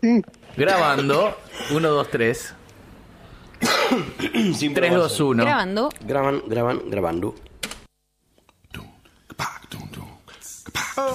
Grabando. 1, 2, 3. Sin 3, 2, probarse. 1. Grabando. Grabando.